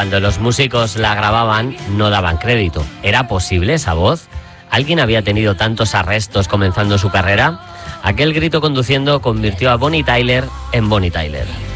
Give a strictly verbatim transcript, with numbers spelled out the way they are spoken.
Cuando los músicos la grababan, no daban crédito. ¿Era posible esa voz? ¿Alguien había tenido tantos arrestos comenzando su carrera? Aquel grito conduciendo convirtió a Bonnie Tyler en Bonnie Tyler.